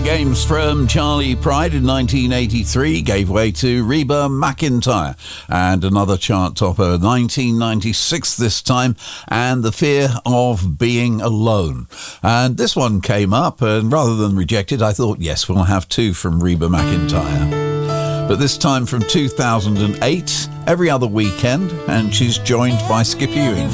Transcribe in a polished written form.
Games from Charlie Pride in 1983 gave way to Reba McEntire, and another chart topper, 1996 this time, and The Fear of Being Alone. And this one came up, and rather than reject it, I thought, yes, we'll have two from Reba McEntire. But this time from 2008, Every Other Weekend, and she's joined by Skip Ewing.